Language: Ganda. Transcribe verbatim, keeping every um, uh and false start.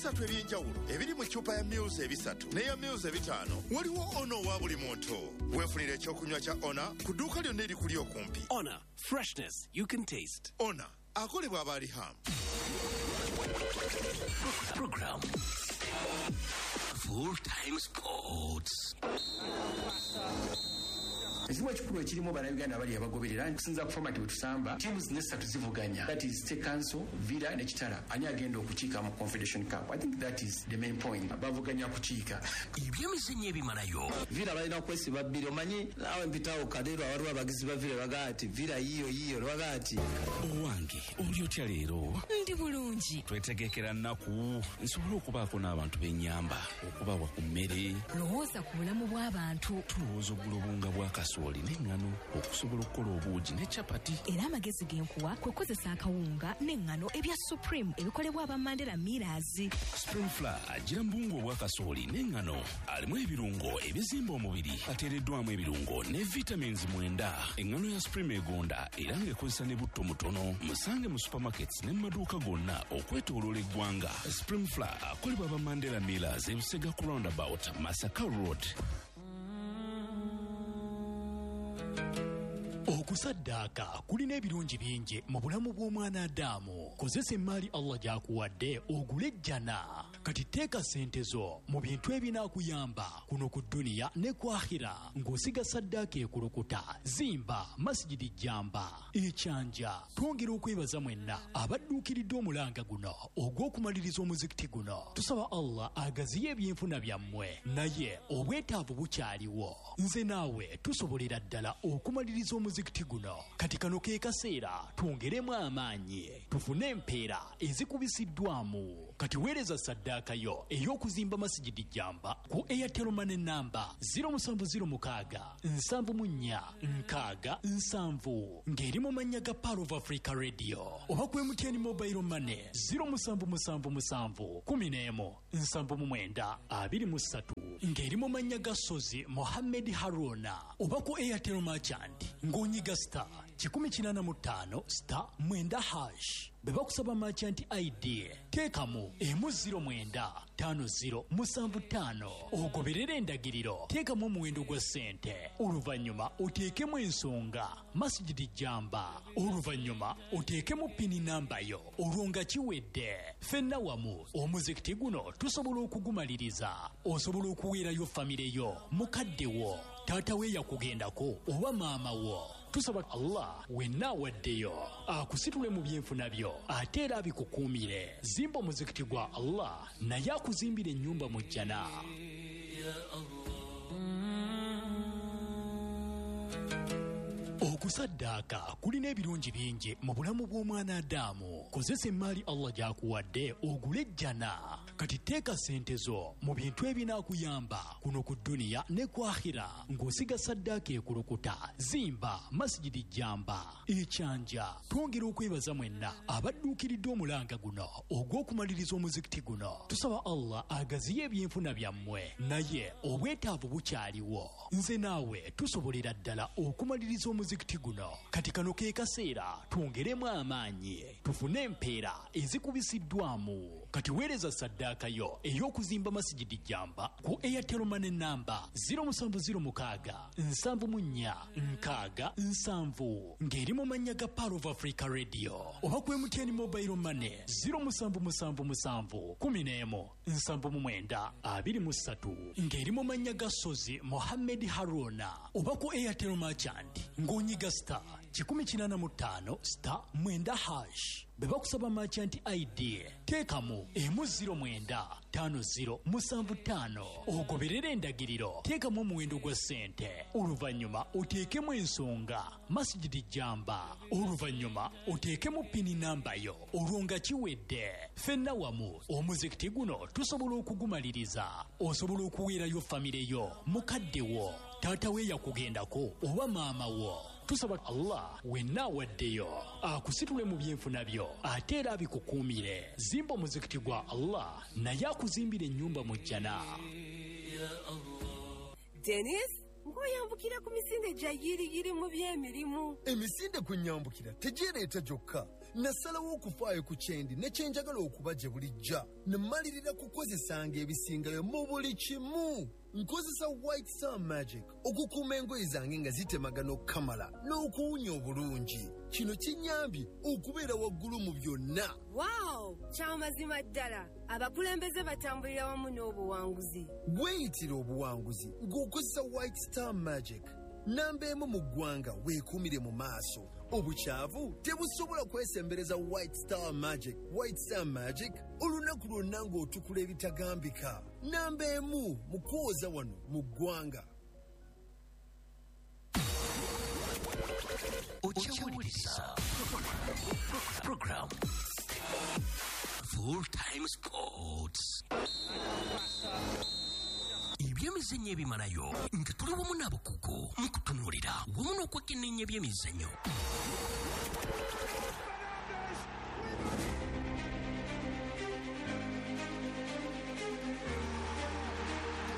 ebisatu ebyenjawulo ebiri mu ccupa ya Muse ebisatu n'eya Muse ebitaano. Waliwo ono wa buli muntu. Weefunire ekyokunywa kya Ona ku dduuka lyonna erikuli okumpi. Ona, freshness you can taste. Ona akolebwa aba Aliham. Program Full Time Sports. Ekimu ekikulu ekirimu bannayuganda bali abagoberera nkusinza ku format bwe tusamba tiimu zino essatu zivuganya, that is State Council, Villa ne Kitala. Ani agenda okukiika mu Confederation Cup? I think that is the main point. Bavuganya kukiika ebyemizannyo ebimalayo. Villa balina okwesiba bbiri. Omanyi naawe mpitawo Kadero waliwo abagizi ba Villa bagaa ati Villa yiyo yiyo lwaga ati owange oli otya leero? Ndi bulungi. Twetegekera nnaku nsobole okubaako n'abantu b'ennyamba okubawa ku mmere. Lowooza ku bulamu bw'abantu. Tulowooza oggula obunga bwa kasooli n'eŋŋano okusobola okukola obuugi ne capati. Era amagezi genkuwa kwe kozesa akawunga n'eŋŋano ebya Supreme ebikolebwa aba Mandela Millers. Spring Flour agira mbungu obwa kasooli n'eŋŋano alimu ebirungo ebizimba omubiri, ateereddwamu ebirungo ne vitamins mwenda. Eŋŋano ya Supreme egonda era ng'ekozesa ne butto mutono. Musange mu supermarkets ne mu maduuka gonna okwetooloola eggwanga. Spring Flour akolebwa aba Mandela Millers e Busega ku roundabout Masaka Road. Okusaddaaka kulina ebirungi bingi mu bulamu bw'omwana Adamu. Kozesa emmaali Allah gy'akuwadde ogule ejjana. Kati teeka ssente zo mu bintu ebinaakuyamba kuno ku dduniya ne ku akhira ng'osiga saddaaka ekulukuta. Zimba Masjidi Jamba ekyanja. Twongera okwebaza mwenna abadduukiridde omulanga guno ogw'okumaliriza omuzikiti guno. Tusaba Allah agaziye ebyenfuna byammwe, naye obwetaavu bukyaliwo. Nze naawe tusobolera ddala okumaliriza omuzikiti guno. Kati kano ke kaseera twongeremu amaanyi tufune empeera ezikubisiddwamu. Kati weereza saddaaka yo ey'okuzimba Masjidi Jamba ku Airtel Money namba zero seven zero six seven nine nkaaga nsanvu ng'eri mu mannya ga Power of Africa Radio, oba ku M T N Mobile Money zero seven seven seven one zero one seven nine two two three ng'eri mu mannya ga Sozi Mohammed Haruna, oba ku Airtel Merchant ng'onyiga star kikumi kinana mu ttaano star mwenda hash. Bwe bakusaba merchant I D teekamu emu ziro mwenda ttaano ziro musanvu ttaano. Ogoberera endagiriro, teekamu omuwendo gwa ssente. Oluvannyuma oteekemu ensonga Masjidi Jamba. Oluvannyuma oteekemu pini namba yo. Olwo nga kiwedde, ffenna wamu omuzikiti guno tusobola okugumaliriza. Osobola okuweerayo famire yo, mukadde wo, taata we yakugendako oba maama wo. Tusaba Allah wenna awaddeyo akusitule mu byenfuna byo ate era abikukuumire. Zimba omuzikiti gwa Allah naye akuzimbira ennyumba mu jjana. Okusaddaaka kulina ebirungi bingi mu bulamu bw'omwana Adamu. Kozesa emmaali Allah gy'akuwadde ogule ejjana. Kati teeka ssente zo mu bintu ebinaakuyamba kuno ku dduniya ne ku akhira ng'osiga saddaaka ekulukuta. Zimba Masjidi Jamba ekyanja. Twongera okwebaza mwenna abadduukiridde omulanga guno ogw'okumaliriza omuzikiti guno. Tusaba Allah agaziye ebyenfuna byammwe, naye obwetaavu bukyaliwo. Nze naawe tusobolera ddala okumaliriza omuzikiti guno. Kati kano ke kaseera twongeremu amaanyi tufune empeera ezikubisiddwamu. Kati weereza saddaaka yo ey'okuzimba Masjidi Jamba ku Airtel Money namba zero seven zero six seven nine nkaaga nsanvu ng'eri mu mannya ga Power of Africa Radio, oba ku M T N Mobile Money zero seven seven seven one zero one seven nine two three ng'eri mu mannya ga Sozi Mohammed Haruna, oba ku Airtel Merchant ng'onyiga star kikumi kinana mu ttaano star mwenda hash. Bwe bakusaba merchant I D teekamu emu ziro mwenda ttaano ziro musanvu ttaano. Ogoberera endagiriro, teekamu omuwendo gwa ssente. Oluvannyuma oteekemu ensonga Masjidi Jamba. Oluvannyuma oteekemu pini namba yo. Olwo nga kiwedde, ffenna wamu omuzikiti guno tusobola okugumaliriza. Osobola okuweerayo famire yo, mukadde wo, taata we yakugendako oba maama wo. Tusaba Allah wenna awaddeyo akusitule mu byenfuna byo ate era abikukuumire. Zimba omuzikiti gwa Allah naye akuzimbira ennyumba mu jjana. Dennis, ngoyambukira ku misinde gya yiriyiri mu by'emirimu. Emisinde kwe nyambukira tegireeta gyokka, nasalawo okufaayo ku kyendi ne kyenjagala okuba gye bulijja ne mmalirira kukozesanga ebisingayo mu buli kimu. Nkozesa White Star Magic okukuuma engoye zange nga zitemagana okukamala n'okuwunya obulungi. Kino kinyambye okubeera waggulu mu byonna. Wow, kyamazima ddala. Abakulembeze batambulira wamu n'obuwanguzi. Weeyitira obuwanguzi ng'okozesa White Star Magic. Namba emu mu ggwanga weekuumire mu maaso. Obukyavu tebusobola kwesembereza White Star Magic. White Star Magic olunaku lwonna ng'otukula ebitagambika. Namba emu mu kwoza wano mu ggwanga. Ochawuliriza program Full Time Sports. Ebyemizannyo ebimalayo nga tuli wamu n'abakugu mu kutunuulira wamu n'okwekenneenya ebyemizannyo.